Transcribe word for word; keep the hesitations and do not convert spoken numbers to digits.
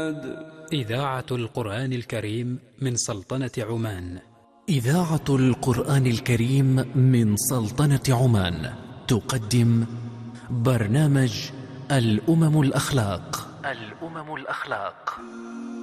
إذاعة القرآن الكريم من سلطنة عمان. إذاعة القرآن الكريم من سلطنة عمان تقدم برنامج الأمم الأخلاق. الأمم الأخلاق